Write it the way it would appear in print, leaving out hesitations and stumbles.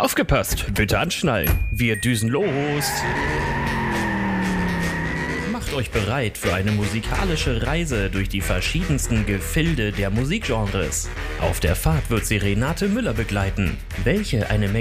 Aufgepasst, bitte anschnallen. Wir düsen los. Macht euch bereit für eine musikalische Reise durch die verschiedensten Gefilde der Musikgenres. Auf der Fahrt wird sie Renate Müller begleiten, welche eine Menge